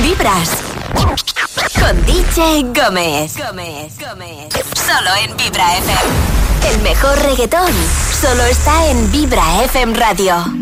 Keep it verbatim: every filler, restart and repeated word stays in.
Vibras. Con D J Gómez. Gómez, Gómez. Solo en Vibra F M. El mejor reggaetón solo está en Vibra F M Radio.